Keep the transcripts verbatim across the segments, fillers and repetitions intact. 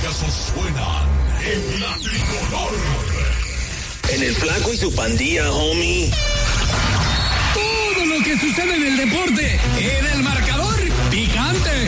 gongazos suenan en la tricolor. En el Flaco y su pandilla, homie. Todo lo que sucede en el deporte, en el marcador picante.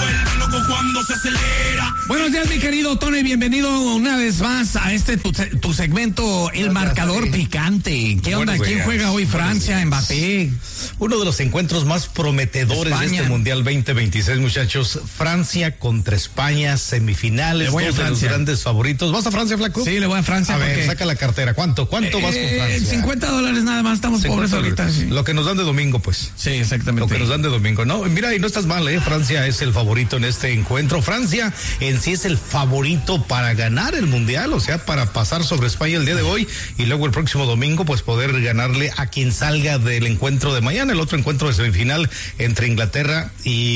Cuando se acelera. Buenos días, mi querido Tony, bienvenido una vez más a este tu, tu segmento, el marcador picante. ¿Qué onda? Buenos ¿Quién días. juega hoy? Francia, Mbappé. Uno de los encuentros más prometedores España. de este Mundial veinte veintiséis, muchachos. Francia contra España, semifinales, Le voy a dos de los Francia. grandes favoritos. ¿Vas a Francia, Flaco? Sí, le voy a Francia. A ver, porque- saca la cartera. ¿Cuánto? ¿Cuánto vas con Eh, Francia? cincuenta dólares nada más, estamos pobres cincuenta ahorita. Sí. Lo que nos dan de domingo, pues. Sí, exactamente. Lo que nos dan de domingo, ¿no? Mira, y no estás mal, ¿eh? Francia es el favorito en este encuentro. Francia en sí es el favorito para ganar el Mundial, o sea, para pasar sobre España el día de hoy y luego el próximo domingo, pues poder ganarle a quien salga del encuentro de mañana, el otro encuentro de semifinal entre Inglaterra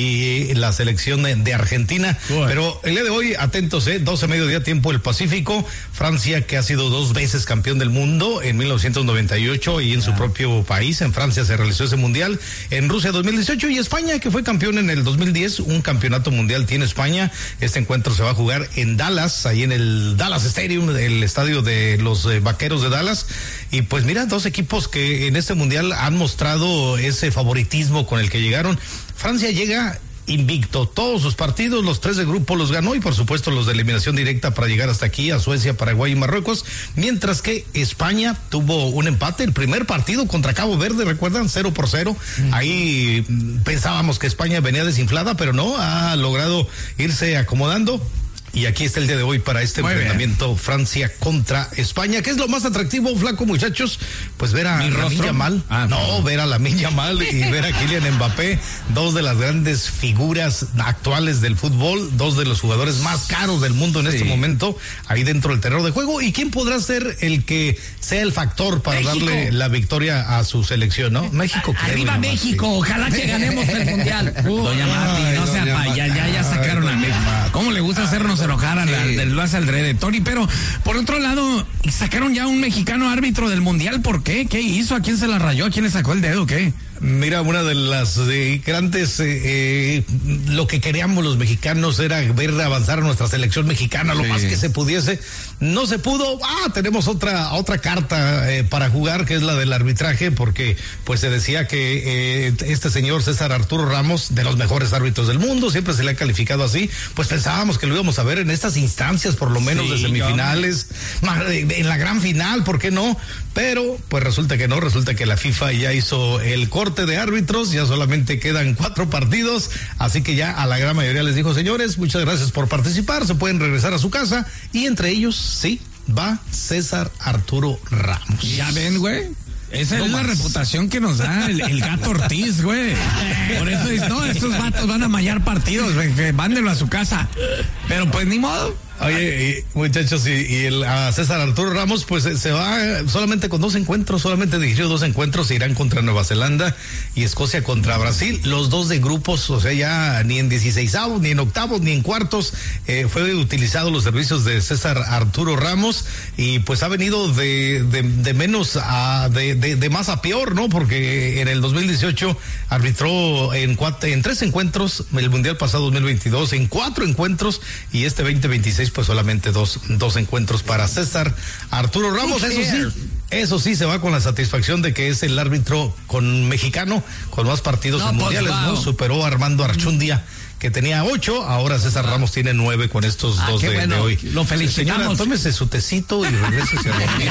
y la selección de, de Argentina. Bueno. Pero el día de hoy, atentos, ¿eh? doce mediodía tiempo del Pacífico. Francia, que ha sido dos veces campeón del mundo en mil novecientos noventa y ocho y en su propio país, en Francia se realizó ese Mundial, en Rusia dos mil dieciocho, y España, que fue campeón en el dos mil diez, un campeonato mundial tiene España. Este encuentro se va a jugar en Dallas, ahí en el Dallas Stadium, el estadio de los eh, Vaqueros de Dallas. Y pues mira, dos equipos que en este mundial han mostrado ese favoritismo con el que llegaron. Francia llega invicto, todos sus partidos, los tres de grupo los ganó, y por supuesto los de eliminación directa para llegar hasta aquí a Suecia, Paraguay y Marruecos, mientras que España tuvo un empate, el primer partido contra Cabo Verde, recuerdan, cero por cero, mm. ahí mm, pensábamos que España venía desinflada, pero no, ha logrado irse acomodando. Y aquí está el día de hoy para este Muy enfrentamiento bien. Francia contra España. ¿Qué es lo más atractivo, Flaco, muchachos? Pues ver a Lamine Yamal. Ah, no, no, ver a Lamine Yamal y ver a Kylian Mbappé, dos de las grandes figuras actuales del fútbol, dos de los jugadores más caros del mundo en sí. este momento, ahí dentro del terreno de juego. ¿Y quién podrá ser el que sea el factor para México. darle la victoria a su selección, no? México. A, arriba México, sí. Ojalá que ganemos el Mundial. Uh, doña Marti, no sea pa, ya, ya, ya sacaron a México. ¿Cómo le gusta hacernos enojar a la, del Las Aldrede, Tony? Pero por otro lado, sacaron ya un mexicano árbitro del Mundial. ¿Por qué? ¿Qué hizo? ¿A quién se la rayó? ¿A quién le sacó el dedo? ¿Qué? Mira, una de las eh, grandes, eh, eh, lo que queríamos los mexicanos era ver avanzar a nuestra selección mexicana lo sí. más que se pudiese. No se pudo. Ah, tenemos otra otra carta eh, para jugar, que es la del arbitraje, porque pues se decía que eh, este señor César Arturo Ramos, de los mejores árbitros del mundo, siempre se le ha calificado así, pues pensábamos que lo íbamos a ver en estas instancias, por lo menos sí, de semifinales, no. en la gran final, ¿por qué no? Pero pues resulta que no, resulta que la FIFA ya hizo el corte de árbitros, ya solamente quedan cuatro partidos, así que ya a la gran mayoría les dijo: señores, muchas gracias por participar, se pueden regresar a su casa, y entre ellos, sí, va César Arturo Ramos. Ya ven, güey. Esa no es más. La reputación que nos da el, el Gato Ortiz, güey. Por eso es, no, estos vatos van a mallar partidos, güey, mándenlo a su casa. Pero pues ni modo. Oye, y, muchachos, y, y el, a César Arturo Ramos, pues se va solamente con dos encuentros, solamente dirigió dos encuentros, se irán contra Nueva Zelanda y Escocia contra Brasil, los dos de grupos, o sea, ya ni en dieciseisavos, ni en octavos, ni en cuartos, eh, fue utilizado los servicios de César Arturo Ramos, y pues ha venido de, de, de menos a, de, de, de más a peor, ¿no? Porque en el dos mil dieciocho arbitró en cuatro, en tres encuentros, el Mundial pasado dos mil veintidós, en cuatro encuentros, y este veinte veintiséis pues solamente dos, dos encuentros para César Arturo Ramos. Eso sí, eso sí se va con la satisfacción de que es el árbitro con mexicano con más partidos no, en pues mundiales, wow. ¿no? Superó a Armando Archundia, que tenía ocho, ahora César Ramos tiene nueve con estos ah, dos de, bueno. de hoy. Lo felicitamos. Señora, tómese su tecito y regrese a dormir.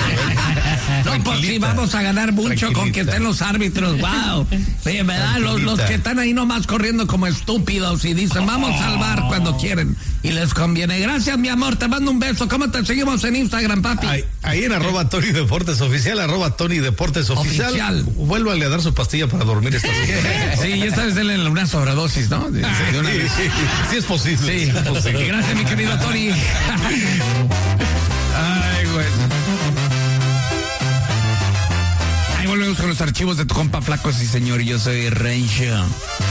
No, pues si vamos a ganar mucho con que estén los árbitros, wow. Sí, ¿verdad? Los, los que están ahí nomás corriendo como estúpidos y dicen, vamos a salvar cuando quieren y les conviene. Gracias, mi amor, te mando un beso. ¿Cómo te seguimos en Instagram, papi? Ahí, ahí en arroba Tony Deportes Oficial, arroba Tony Deportes Oficial. Oficial. Vuélvale a dar su pastilla para dormir esta semana. Sí, y esta vez denle una sobredosis, ¿no? De, ah, de una sí, sí, sí es posible. Sí, sí es posible. Gracias, mi querido Tony. Ay, güey. Ahí volvemos con los archivos de tu compa Flaco, sí, señor. Yo soy Rencho.